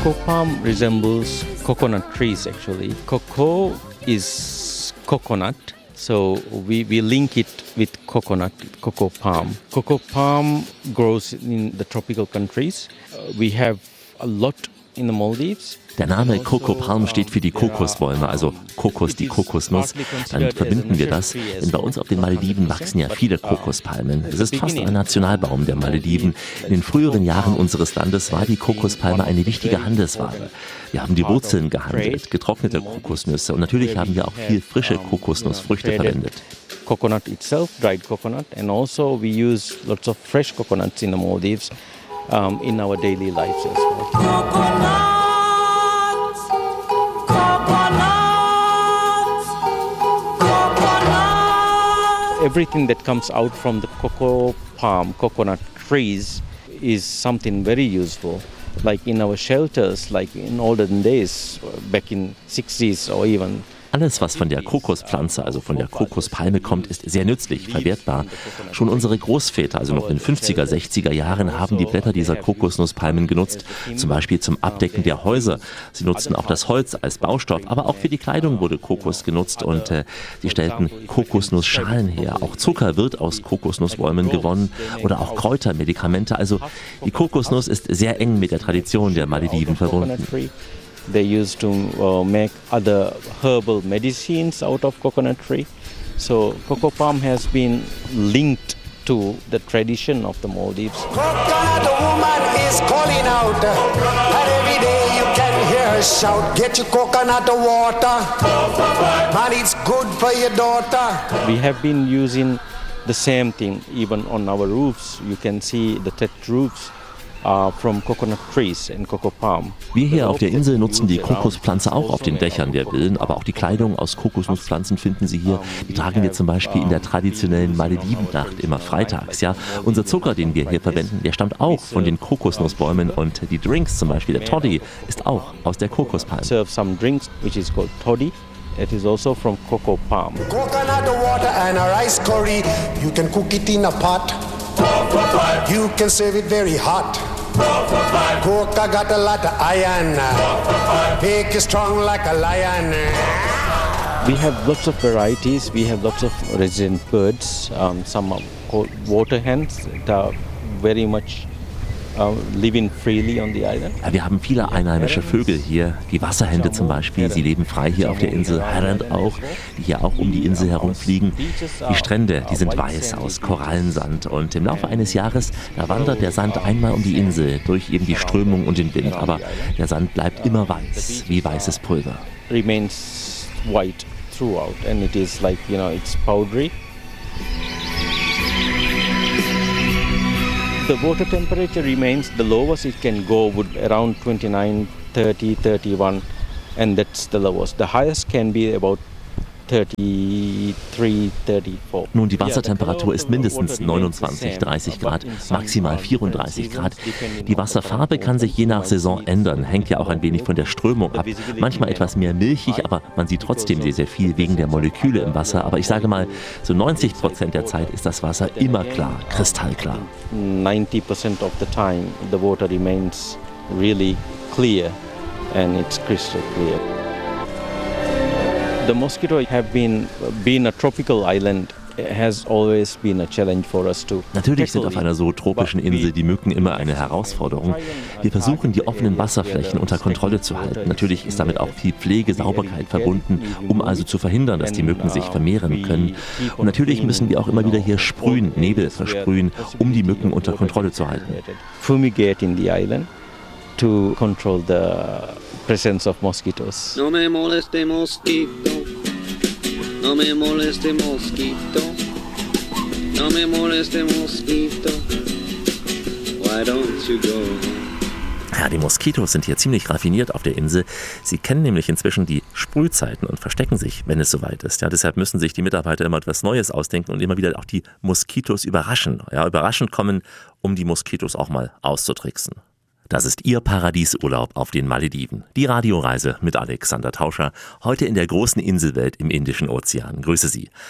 Cocoa palm resembles coconut trees actually. Cocoa is coconut. So we link it with cocoa palm. Cocoa palm grows in the tropical countries. We have a lot in the Maldives. Der Name Cocoa Palm steht für die Kokosbäume, also Kokos, die Kokosnuss. Damit verbinden wir das, denn bei uns auf den Malediven wachsen ja viele Kokospalmen. Es ist fast ein Nationalbaum der Malediven. In den früheren Jahren unseres Landes war die Kokospalme eine wichtige Handelsware. Wir haben die Wurzeln gehandelt, getrocknete Kokosnüsse und natürlich haben wir auch viel frische Kokosnussfrüchte verwendet. Coconut itself, dried coconut, and also we use lots of fresh coconuts in the Maldives in our daily lives as well. Everything that comes out from the cocoa palm, coconut trees is something very useful. Like in our shelters, like in olden days, back in 60s or even. Alles, was von der Kokospflanze, also von der Kokospalme kommt, ist sehr nützlich, verwertbar. Schon unsere Großväter, also noch in den 50er, 60er Jahren, haben die Blätter dieser Kokosnusspalmen genutzt, zum Beispiel zum Abdecken der Häuser. Sie nutzten auch das Holz als Baustoff, aber auch für die Kleidung wurde Kokos genutzt und sie stellten Kokosnussschalen her. Auch Zucker wird aus Kokosnussbäumen gewonnen oder auch Kräuter, Medikamente. Also die Kokosnuss ist sehr eng mit der Tradition der Malediven verbunden. They used to make other herbal medicines out of coconut tree. So cocoa palm has been linked to the tradition of the Maldives. Coconut woman is calling out, and every day you can hear her shout, get your coconut water, man, it's good for your daughter. We have been using the same thing even on our roofs. You can see the thatched roofs. From coconut trees and cocoa palm. Wir hier auf der Insel nutzen die Kokospflanze auch auf den Dächern der Villen, aber auch die Kleidung aus Kokosnusspflanzen finden Sie hier. Die tragen wir zum Beispiel in der traditionellen Maledivennacht immer freitags. Ja, unser Zucker, den wir hier verwenden, der stammt auch von den Kokosnussbäumen und die Drinks, zum Beispiel der Toddy, ist auch aus der Kokospalme. Serve some drinks which is called toddy. It is also from cocoa palm. Coconut water and a rice curry. You can cook it in a pot. You can serve it very hot. Coca got a lot of iron. Make you strong like a lion. We have lots of varieties. We have lots of resident birds. Some are called water hens that are very much living freely on the island. Ja, wir haben viele einheimische Vögel hier, die Wasserhände zum Beispiel, sie leben frei hier auf der Insel, Heron auch, die hier auch um die Insel herumfliegen. Die Strände, die sind weiß aus Korallensand und im Laufe eines Jahres, da wandert der Sand einmal um die Insel durch eben die Strömung und den Wind, aber der Sand bleibt immer weiß, wie weißes Pulver. Remains white throughout and it is like, it's powdery. The water temperature remains the lowest it can go would around 29, 30, 31 and that's the lowest. The highest can be about 33, 34. Nun, die Wassertemperatur ist mindestens 29, 30 Grad, maximal 34 Grad. Die Wasserfarbe kann sich je nach Saison ändern, hängt ja auch ein wenig von der Strömung ab. Manchmal etwas mehr milchig, aber man sieht trotzdem sehr, sehr viel wegen der Moleküle im Wasser. Aber ich sage mal, so 90% der Zeit ist das Wasser immer klar, kristallklar. 90% of the time the water remains really clear and it's crystal clear. The mosquito have been a tropical island has always been a challenge for us to. Natürlich sind auf einer so tropischen Insel die Mücken immer eine Herausforderung. Wir versuchen, die offenen Wasserflächen unter Kontrolle zu halten. Natürlich ist damit auch viel Pflege, Sauberkeit verbunden, um also zu verhindern, dass die Mücken sich vermehren können. Und natürlich müssen wir auch immer wieder hier sprühen, Nebel versprühen, um die Mücken unter Kontrolle zu halten. Fumigate in the island to control the presence of mosquitoes. No me moleste mosquito. No me moleste mosquito. No me moleste mosquito. Why don't you go home? Ja, die Moskitos sind hier ziemlich raffiniert auf der Insel. Sie kennen nämlich inzwischen die Sprühzeiten und verstecken sich, wenn es soweit ist. Ja, deshalb müssen sich die Mitarbeiter immer etwas Neues ausdenken und immer wieder auch die Moskitos überraschen. Ja, überraschend kommen, um die Moskitos auch mal auszutricksen. Das ist Ihr Paradiesurlaub auf den Malediven. Die Radioreise mit Alexander Tauscher, heute in der großen Inselwelt im Indischen Ozean. Grüße Sie.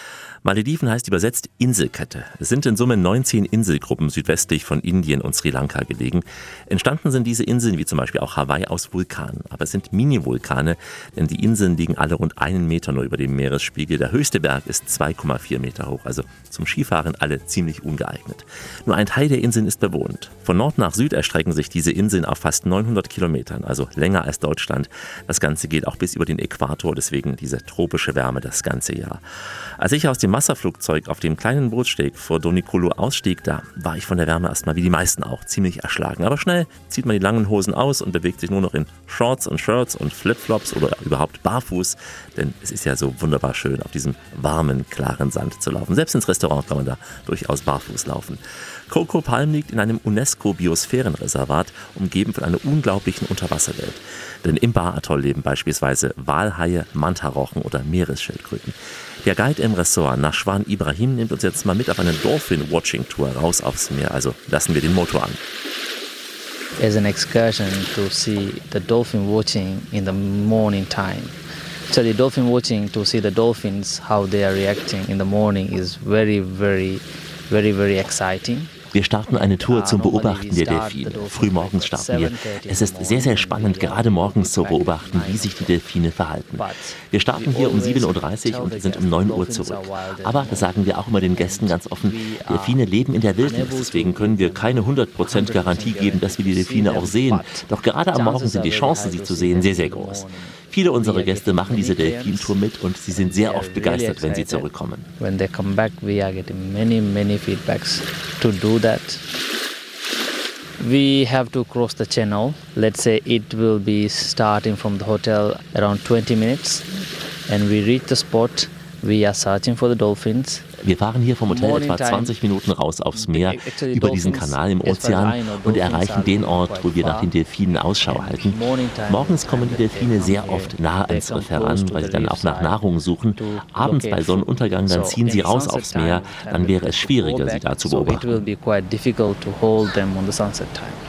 Malediven heißt übersetzt Inselkette. Es sind in Summe 19 Inselgruppen südwestlich von Indien und Sri Lanka gelegen. Entstanden sind diese Inseln, wie zum Beispiel auch Hawaii, aus Vulkanen. Aber es sind Mini-Vulkane, denn die Inseln liegen alle rund 1 Meter nur über dem Meeresspiegel. Der höchste Berg ist 2,4 Meter hoch, also zum Skifahren alle ziemlich ungeeignet. Nur ein Teil der Inseln ist bewohnt. Von Nord nach Süd erstrecken sich diese Inseln auf fast 900 Kilometern, also länger als Deutschland. Das Ganze geht auch bis über den Äquator, deswegen diese tropische Wärme das ganze Jahr. Als ich aus dem Wasserflugzeug auf dem kleinen Bootssteg vor Donikulu ausstieg, da war ich von der Wärme erstmal wie die meisten auch ziemlich erschlagen. Aber schnell zieht man die langen Hosen aus und bewegt sich nur noch in Shorts und Shirts und Flipflops oder überhaupt barfuß. Denn es ist ja so wunderbar schön, auf diesem warmen, klaren Sand zu laufen. Selbst ins Restaurant kann man da durchaus barfuß laufen. Coco Palm liegt in einem UNESCO-Biosphärenreservat, umgeben von einer unglaublichen Unterwasserwelt. Denn im Bar-Atoll leben beispielsweise Walhaie, Mantarochen oder Meeresschildkröten. Der Guide im Ressort, Nashwan Ibrahim, nimmt uns jetzt mal mit auf eine Dolphin-Watching-Tour raus aufs Meer. Also lassen wir den Motor an. As an excursion to see the dolphin watching in the morning time. So the dolphin watching to see the dolphins, how they are reacting in the morning is very exciting. Wir starten eine Tour zum Beobachten der Delfine. Frühmorgens starten wir. Es ist sehr, sehr spannend, gerade morgens zu beobachten, wie sich die Delfine verhalten. Wir starten hier um 7.30 Uhr und wir sind um 9 Uhr zurück. Aber, das sagen wir auch immer den Gästen ganz offen, Delfine leben in der Wildnis. Deswegen können wir keine 100% Garantie geben, dass wir die Delfine auch sehen. Doch gerade am Morgen sind die Chancen, sie zu sehen, sehr, sehr groß. Viele unserer Gäste machen diese Delfintour mit und sie sind sehr oft begeistert, wenn sie zurückkommen. When they come back, we are getting many feedbacks to do that. We have to cross the channel. Let's say it will be starting from the hotel around 20 minutes, and we reach the spot. We are searching for the dolphins. Wir fahren hier vom Hotel etwa 20 Minuten raus aufs Meer, über diesen Kanal im Ozean und erreichen den Ort, wo wir nach den Delfinen Ausschau halten. Morgens kommen die Delfine sehr oft nahe ans Riff heran, weil sie dann auch nach Nahrung suchen. Abends bei Sonnenuntergang, dann ziehen sie raus aufs Meer, dann wäre es schwieriger, sie da zu beobachten.